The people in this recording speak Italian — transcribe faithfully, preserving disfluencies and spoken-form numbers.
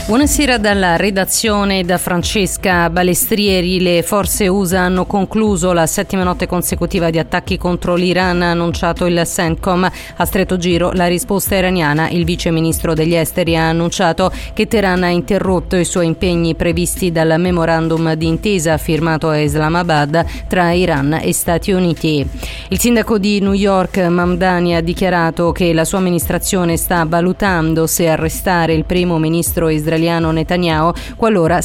Buonasera dalla redazione da Francesca Balestrieri. Le forze U S A hanno concluso la settima notte consecutiva di attacchi contro l'Iran, ha annunciato il CENTCOM. A stretto giro la risposta iraniana. Il vice ministro degli esteri ha annunciato che Teheran ha interrotto i suoi impegni previsti dal memorandum di intesa firmato a Islamabad tra Iran e Stati Uniti. Il sindaco di New York, Mamdani, ha dichiarato che la sua amministrazione sta valutando se arrestare il primo ministro israeliano Netanyahu qualora